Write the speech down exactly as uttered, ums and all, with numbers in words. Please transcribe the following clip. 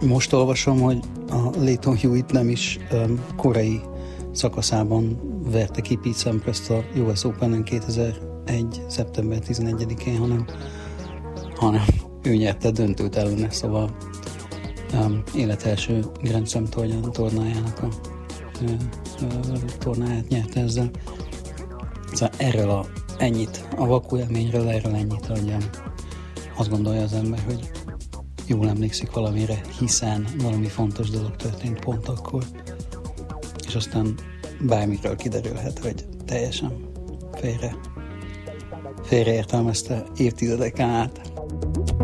most olvasom, hogy a Lleyton Hewitt nem is um, korai szakaszában verte ki Pete Sampras-t a U S Openen kétezer-egy. szeptember tizenegyedikén, hanem, hanem ő nyerte döntőt ellene, szóval um, élet első Grand Slam tornájának a uh, uh, tornáját nyerte ezzel. Szóval erről a ennyit, a vakú élményről erről ennyit adjam. Azt gondolja az ember, hogy jól emlékszik valamire, hiszen valami fontos dolog történt pont akkor, és aztán bármikről kiderülhet, hogy teljesen félre, félreértelmezte évtizedeken át.